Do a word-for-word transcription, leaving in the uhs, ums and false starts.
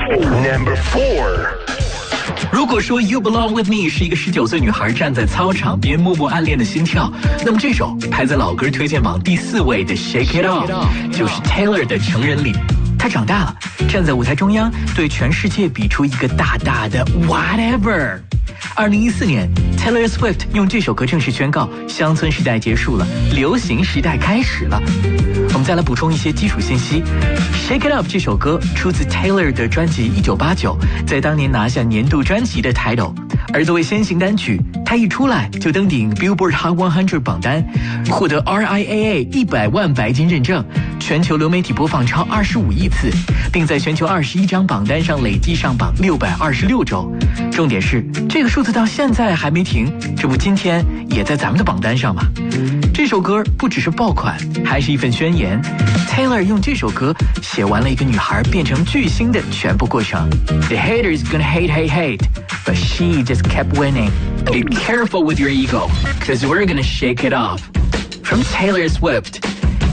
Number four。 如果说 You Belong With Me 是一个十九岁女孩站在操场边默默暗恋的心跳，那么这首排在老歌推荐榜第四位的 Shake It Off 就是 Taylor 的成人礼。她长大了，站在舞台中央，对全世界比出一个大大的 Whatever。二零一四年 Taylor Swift 用这首歌正式宣告乡村时代结束了，流行时代开始了。我们再来补充一些基础信息。 Shake It Up 这首歌出自 Taylor 的专辑一九八九，在当年拿下年度专辑的 title。 而作为先行单曲，它一出来就登顶 Billboard Hot 百榜单，获得 R I A A 一百万白金认证，全球流媒体播放超二十五亿次，并在全球二十一张榜单上累计上榜六百二十六周。重点是这个数字到现在还没停，这不今天也在咱们的榜单上吗？这首歌不只是爆款，还是一份宣言。 Taylor 用这首歌写完了一个女孩变成巨星的全部过程。 The haters gonna hate hate hate But she just kept winning. Be careful with your ego, cause we're gonna shake it off. From Taylor Swift,